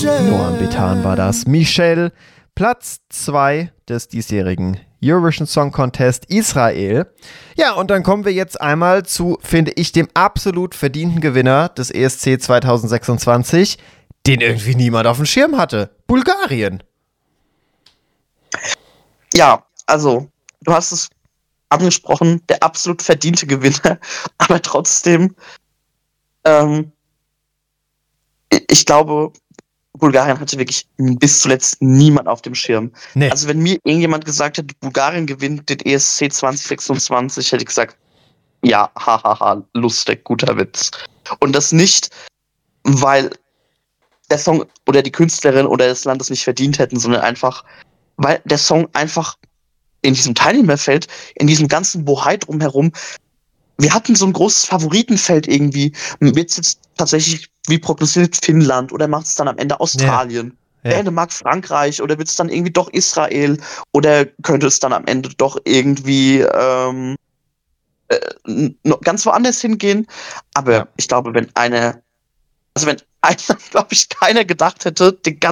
Noam Betan war das. Michelle, Platz 2 des diesjährigen Eurovision Song Contest Israel. Ja, und dann kommen wir jetzt einmal zu, finde ich, dem absolut verdienten Gewinner des ESC 2026, den irgendwie niemand auf dem Schirm hatte. Bulgarien. Ja, also, du hast es angesprochen, der absolut verdiente Gewinner, aber trotzdem, ich glaube, Bulgarien hatte wirklich bis zuletzt niemand auf dem Schirm. Nee. Also wenn mir irgendjemand gesagt hätte, Bulgarien gewinnt den ESC 2026, hätte ich gesagt, ja, hahaha, lustig, guter Witz. Und das nicht, weil der Song oder die Künstlerin oder das Land es nicht verdient hätten, sondern einfach, weil der Song einfach in diesem Teilnehmerfeld, in diesem ganzen Bohai drumherum, wir hatten so ein großes Favoritenfeld irgendwie. Wird es jetzt tatsächlich, wie prognostiziert, Finnland oder macht es dann am Ende Australien? Ja. Dänemark, Frankreich oder wird es dann irgendwie doch Israel? Oder könnte es dann am Ende doch irgendwie ganz woanders hingehen? Aber Ja. ich glaube, wenn einer, glaube ich, keiner gedacht hätte, den